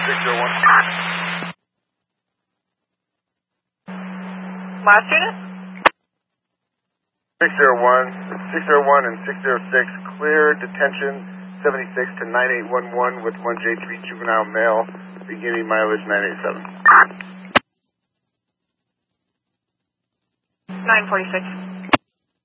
601. Last unit? 601 and 606, clear detention 76 to 9811 with 1 J3 juvenile male, beginning mileage 987. 946.